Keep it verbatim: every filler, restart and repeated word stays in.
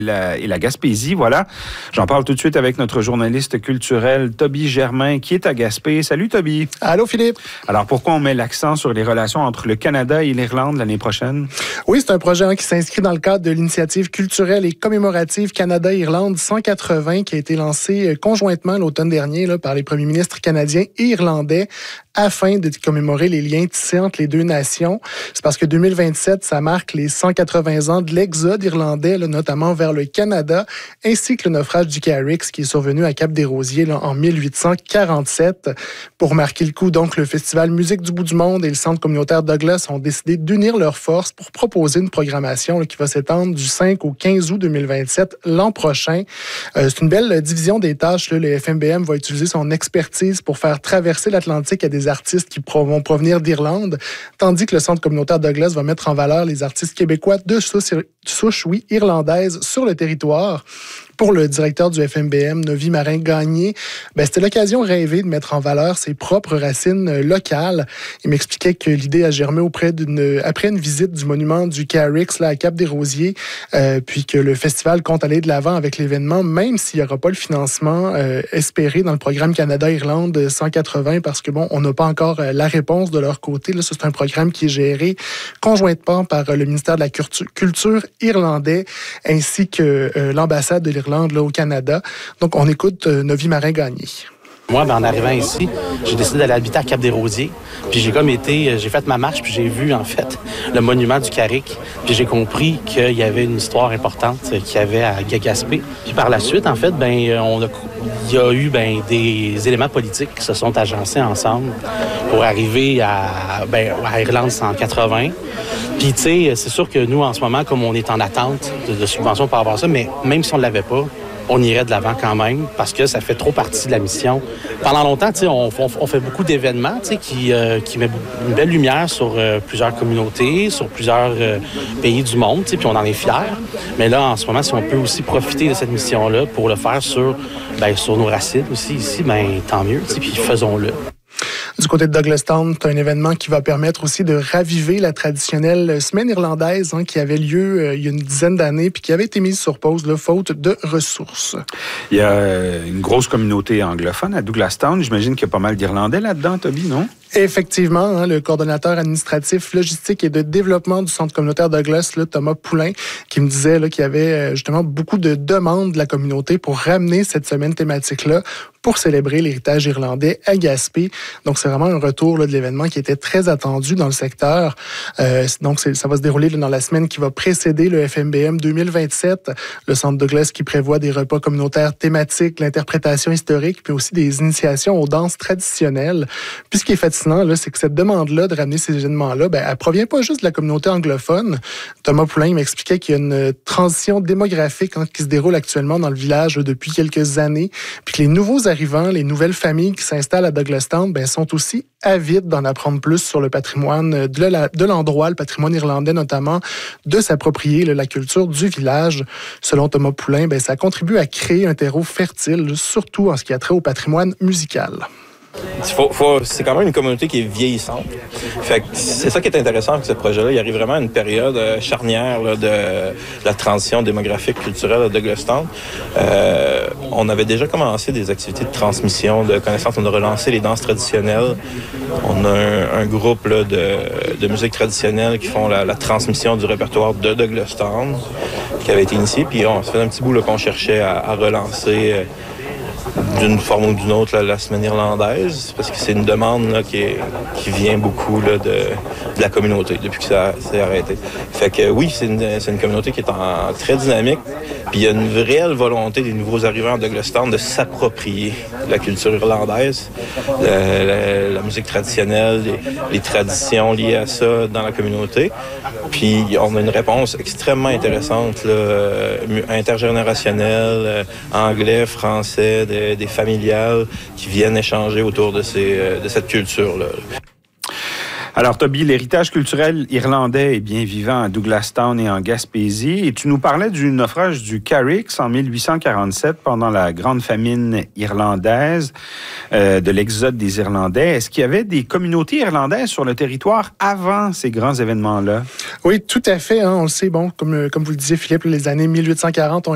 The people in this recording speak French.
La, et la Gaspésie, voilà. J'en parle tout de suite avec notre journaliste culturel Toby Germain qui est à Gaspé. Salut Toby. Allô Philippe. Alors pourquoi on met l'accent sur les relations entre le Canada et l'Irlande l'année prochaine? Oui, c'est un projet hein, qui s'inscrit dans le cadre de l'initiative culturelle et commémorative Canada-Irlande cent quatre-vingts qui a été lancée conjointement l'automne dernier là, par les premiers ministres canadiens et irlandais afin de commémorer les liens tissés entre les deux nations. C'est parce que deux mille vingt-sept, ça marque les cent quatre-vingts ans de l'exode irlandais, là, notamment vers le Canada, ainsi que le naufrage du Carrick qui est survenu à Cap-des-Rosiers là, en mille huit cent quarante-sept. Pour marquer le coup, donc, le Festival Musique du bout du monde et le Centre communautaire Douglas ont décidé d'unir leurs forces pour proposer une programmation là, qui va s'étendre du cinq au quinze août deux mille vingt-sept, l'an prochain. Euh, c'est une belle division des tâches. Là. Le F M B M va utiliser son expertise pour faire traverser l'Atlantique à des artistes qui pro- vont provenir d'Irlande, tandis que le Centre communautaire Douglas va mettre en valeur les artistes québécois de souche, souche oui, irlandaise sur le territoire. Pour le directeur du F M B M, Novi Marin-Gagné, ben, c'était l'occasion rêvée de mettre en valeur ses propres racines locales. Il m'expliquait que l'idée a germé auprès d'une, après une visite du monument du Carrick là, à Cap-des-Rosiers, euh, puis que le festival compte aller de l'avant avec l'événement, même s'il n'y aura pas le financement euh, espéré dans le programme Canada-Irlande cent quatre-vingts, parce que bon, on n'a pas encore euh, la réponse de leur côté. Là, c'est un programme qui est géré conjointement par euh, le ministère de la Culture irlandais, ainsi que euh, l'ambassade de l'Irlande là, au Canada. Donc, on écoute euh, Novi Marin-Gagné. Moi, ben, en arrivant ici, j'ai décidé d'aller habiter à Cap-des-Rosiers. Puis j'ai comme été, j'ai fait ma marche, puis j'ai vu, en fait, le monument du Carrick. Puis j'ai compris qu'il y avait une histoire importante qu'il y avait à Gaspé. Puis par la suite, en fait, ben, on a, il y a eu ben, des éléments politiques qui se sont agencés ensemble pour arriver à, ben, à Irlande cent quatre-vingts. Puis, tu sais, c'est sûr que nous, en ce moment, comme on est en attente de, de subventions par rapport à ça, mais même si on ne l'avait pas, on irait de l'avant quand même parce que ça fait trop partie de la mission. Pendant longtemps, tu sais, on, on, on fait beaucoup d'événements, tu sais, qui, euh, qui mettent une belle lumière sur euh, plusieurs communautés, sur plusieurs euh, pays du monde, tu sais, puis on en est fiers. Mais là, en ce moment, si on peut aussi profiter de cette mission-là pour le faire sur, ben, sur nos racines aussi ici, ben, tant mieux, tu sais, puis faisons-le. Du côté de Douglastown, c'est un événement qui va permettre aussi de raviver la traditionnelle semaine irlandaise hein, qui avait lieu euh, il y a une dizaine d'années puis qui avait été mise sur pause, là, faute de ressources. Il y a une grosse communauté anglophone à Douglastown. J'imagine qu'il y a pas mal d'Irlandais là-dedans, Toby, non? Effectivement, hein, le coordonnateur administratif, logistique et de développement du Centre communautaire Douglas, là, Thomas Poulain, qui me disait là, qu'il y avait justement beaucoup de demandes de la communauté pour ramener cette semaine thématique-là pour célébrer l'héritage irlandais à Gaspé. Donc, c'est vraiment un retour là, de l'événement qui était très attendu dans le secteur. Euh, donc, c'est, ça va se dérouler là, dans la semaine qui va précéder le F M B M deux mille vingt-sept. Le Centre Douglas qui prévoit des repas communautaires thématiques, l'interprétation historique, puis aussi des initiations aux danses traditionnelles. Puis, ce qui est fascinant, là, c'est que cette demande-là de ramener ces événements-là, ben, elle provient pas juste de la communauté anglophone. Thomas Poulain m'expliquait qu'il y a une transition démographique hein, qui se déroule actuellement dans le village là, depuis quelques années, puis que les nouveaux arrivants, les nouvelles familles qui s'installent à Douglastown, ben, sont aussi avides d'en apprendre plus sur le patrimoine de, la, de l'endroit, le patrimoine irlandais notamment, de s'approprier là, la culture du village. Selon Thomas Poulain, ben, ça contribue à créer un terreau fertile, surtout en ce qui a trait au patrimoine musical. Faut, faut, c'est quand même une communauté qui est vieillissante. Fait que c'est ça qui est intéressant avec ce projet-là. Il arrive vraiment à une période euh, charnière là, de, de la transition démographique culturelle à Douglastown. Euh, on avait déjà commencé des activités de transmission de connaissances. On a relancé les danses traditionnelles. On a un, un groupe là, de, de musique traditionnelle qui font la, la transmission du répertoire de Douglastown qui avait été initié. Puis on se fait un petit bout là, qu'on cherchait à, à relancer euh, d'une forme ou d'une autre là, la semaine irlandaise, parce que c'est une demande là, qui, est, qui vient beaucoup là, de, de la communauté depuis que ça s'est arrêté. Fait que oui, c'est une, c'est une communauté qui est en, très dynamique, puis il y a une réelle volonté des nouveaux arrivants à Douglastown de s'approprier la culture irlandaise, la, la, la musique traditionnelle, les, les traditions liées à ça dans la communauté. Puis on a une réponse extrêmement intéressante, là, intergénérationnelle, euh, anglais, français, des, des familiales qui viennent échanger autour de, ces, de cette culture-là. Alors, Toby, l'héritage culturel irlandais est bien vivant à Douglastown et en Gaspésie. Et tu nous parlais du naufrage du Carrick en mille huit cent quarante-sept pendant la grande famine irlandaise, euh, de l'exode des Irlandais. Est-ce qu'il y avait des communautés irlandaises sur le territoire avant ces grands événements-là? Oui, tout à fait. Hein, on le sait, bon, comme, comme vous le disiez, Philippe, les années mille huit cent quarante ont